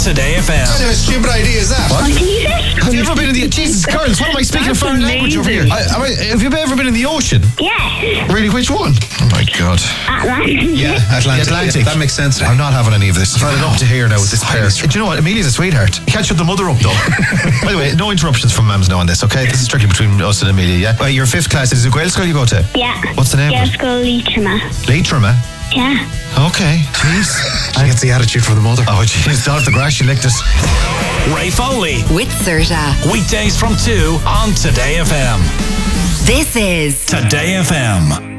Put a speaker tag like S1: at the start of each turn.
S1: Today FM.
S2: What kind of a stupid idea is that?
S3: What?
S4: Have you ever been in the... Jesus, girls, what am I speaking a foreign language over here? Have you ever been in the ocean?
S3: Yes.
S4: Really, which one? Oh my God.
S3: Atlantic.
S2: Yeah, Atlantic.
S4: Atlantic.
S2: Yeah, that makes sense.
S4: I'm not having any of this. I've had enough to hear now with this pair. Do you know what? Amelia's a sweetheart. You can't shut the mother up, though. By the way, no interruptions from Mams now on this, okay? This is strictly between us and Amelia, yeah? Well, you're 5th class. Is it Gael school you go to?
S3: Yeah.
S4: What's the name of it?
S3: School Leitrim.
S4: Leitrim, eh?
S3: Yeah.
S4: Okay. Jeez.
S2: She gets the attitude from the mother.
S4: Oh, jeez. Down at the grass, she licked us.
S1: Ray Foley.
S5: With Serta.
S1: Weekdays from 2 on Today FM.
S5: This is
S1: Today FM.